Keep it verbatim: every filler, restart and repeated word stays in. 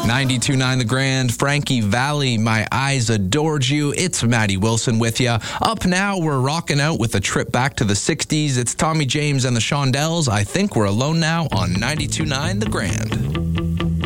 ninety-two point nine The Grand, Frankie Valli, My Eyes Adored You. It's Maddie Wilson with you. Up now, we're rocking out with a trip back to the sixties. It's Tommy James and the Shondells. I Think We're Alone Now on ninety-two point nine The Grand.